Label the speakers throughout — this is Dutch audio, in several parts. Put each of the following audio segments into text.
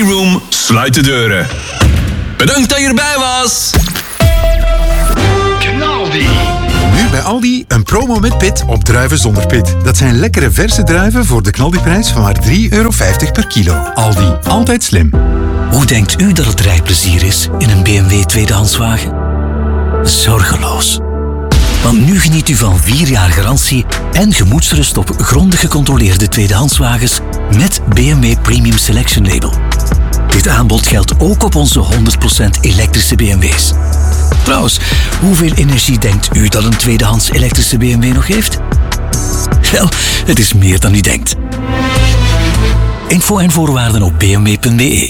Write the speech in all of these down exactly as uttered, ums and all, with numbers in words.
Speaker 1: Room sluit de deuren. Bedankt dat je erbij was.
Speaker 2: Knaldi.
Speaker 3: Nu bij Aldi een promo met pit op druiven zonder pit. Dat zijn lekkere verse druiven voor de knaldiprijs van maar drie euro vijftig per kilo. Aldi, altijd slim.
Speaker 4: Hoe denkt u dat het rijplezier is in een B M W tweedehandswagen? Zorgeloos. Want nu geniet u van vier jaar garantie en gemoedsrust op grondig gecontroleerde tweedehandswagens met B M W Premium Selection Label. Dit aanbod geldt ook op onze honderd procent elektrische B M W's. Trouwens, hoeveel energie denkt u dat een tweedehands elektrische B M W nog heeft? Wel, het is meer dan u denkt. Info en voorwaarden op b m w punt b e.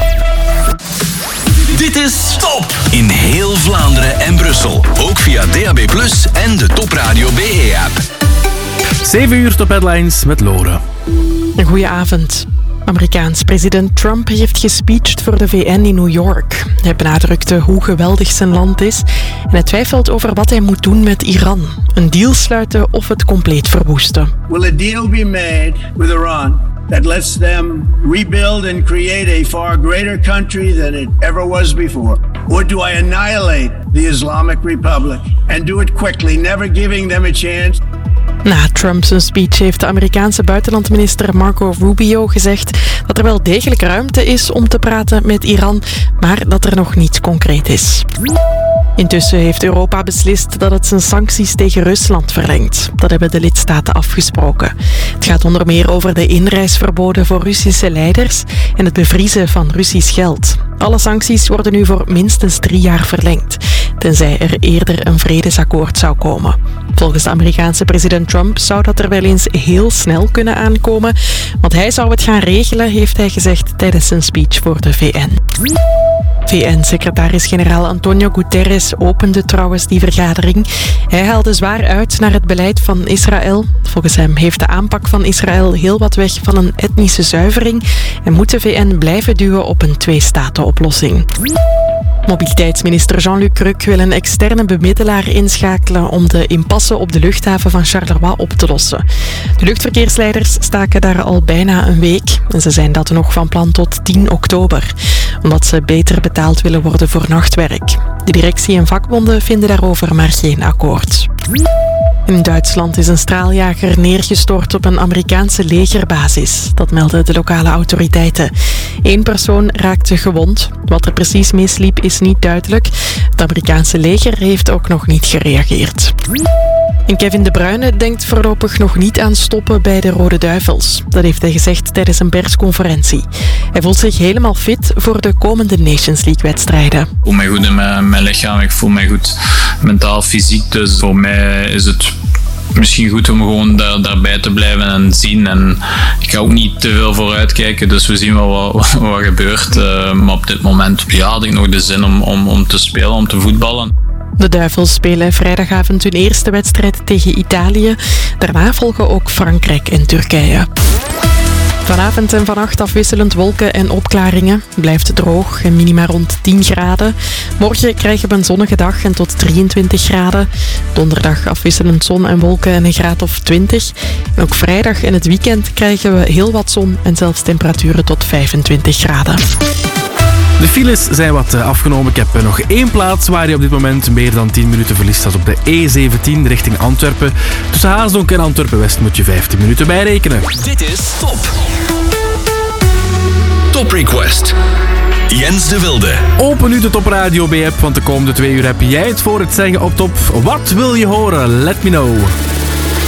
Speaker 1: Dit is Top in heel Vlaanderen en Brussel. Ook via D A B plus, en de Top Radio B E-app.
Speaker 5: zeven uur Top Headlines met Lore.
Speaker 6: Een goeie avond. Amerikaans president Trump heeft gespeecht voor de V N in New York. Hij benadrukte hoe geweldig zijn land is en hij twijfelt over wat hij moet doen met Iran. Een deal sluiten of het compleet verwoesten.
Speaker 7: Will a deal be made with Iran that lets them rebuild and create a far greater country than it ever was before? Or do I annihilate the Islamic Republic and do it quickly, never giving them a chance?
Speaker 6: Na Trump's speech heeft de Amerikaanse buitenlandminister Marco Rubio gezegd dat er wel degelijk ruimte is om te praten met Iran, maar dat er nog niets concreet is. Intussen heeft Europa beslist dat het zijn sancties tegen Rusland verlengt. Dat hebben de lidstaten afgesproken. Het gaat onder meer over de inreisverboden voor Russische leiders en het bevriezen van Russisch geld. Alle sancties worden nu voor minstens drie jaar verlengd, tenzij er eerder een vredesakkoord zou komen. Volgens de Amerikaanse president Trump zou dat er wel eens heel snel kunnen aankomen, want hij zou het gaan regelen, heeft hij gezegd tijdens zijn speech voor de V N. V N-secretaris-generaal Antonio Guterres opende trouwens die vergadering. Hij haalde zwaar uit naar het beleid van Israël. Volgens hem heeft de aanpak van Israël heel wat weg van een etnische zuivering en moet de V N blijven duwen op een twee-staten-oplossing. Mobiliteitsminister Jean-Luc Cruc wil een externe bemiddelaar inschakelen om de impasse op de luchthaven van Charleroi op te lossen. De luchtverkeersleiders staken daar al bijna een week en ze zijn dat nog van plan tot tien oktober, omdat ze beter betaald willen worden voor nachtwerk. De directie en vakbonden vinden daarover maar geen akkoord. In Duitsland is een straaljager neergestort op een Amerikaanse legerbasis. Dat melden de lokale autoriteiten. Eén persoon raakte gewond. Wat er precies misliep is niet duidelijk. Het Amerikaanse leger heeft ook nog niet gereageerd. En Kevin De Bruyne denkt voorlopig nog niet aan stoppen bij de Rode Duivels. Dat heeft hij gezegd tijdens een persconferentie. Hij voelt zich helemaal fit voor de komende Nations League-wedstrijden.
Speaker 8: Ik voel mij goed in mijn, mijn lichaam, ik voel mij goed mentaal, fysiek. Dus voor mij is het misschien goed om gewoon daar, daarbij te blijven en zien. En ik ga ook niet te veel vooruit kijken, dus we zien wel wat, wat gebeurt. Uh, maar op dit moment ja, had ik nog de zin om, om, om te spelen, om te voetballen.
Speaker 6: De Duivels spelen vrijdagavond hun eerste wedstrijd tegen Italië. Daarna volgen ook Frankrijk en Turkije. Vanavond en vannacht afwisselend wolken en opklaringen. Blijft droog en minima rond tien graden. Morgen krijgen we een zonnige dag en tot drieëntwintig graden. Donderdag afwisselend zon en wolken en een graad of twintig. En ook vrijdag en het weekend krijgen we heel wat zon en zelfs temperaturen tot vijfentwintig graden.
Speaker 5: De files zijn wat afgenomen. Ik heb nog één plaats waar je op dit moment meer dan tien minuten verlies had op de E zeventien richting Antwerpen. Tussen Haasdonk en Antwerpen-West moet je vijftien minuten bijrekenen.
Speaker 1: Dit is Top. Top Request. Jens de Wilde.
Speaker 5: Open nu de Top Radio B-app, want de komende twee uur heb jij het voor het zeggen op Top. Wat wil je horen? Let me know.